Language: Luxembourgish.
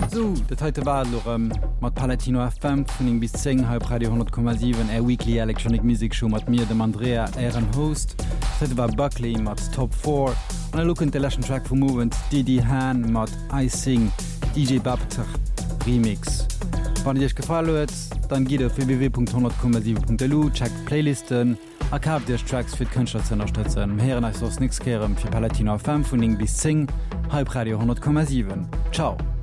So, dat heute war mat Palatino FM vun bis 10 halb Radio 10,7 Weekly Electronic Music Show mat mir dem Andrea Ehren Host. Dat war Buckley mat Top 4 an look Television Track for Movement Didi Han mat I Sing DJ Babter Remix. Wann Dich gefallen huet, dann geht auf www.100,7.lu, checkt Playlisten, erkauft Dir Tracks fir Künstler zu unterstützen. Herren als sos nix kehren fir Palatino FM vun bis 10 halb Radio 10,7. Ciao.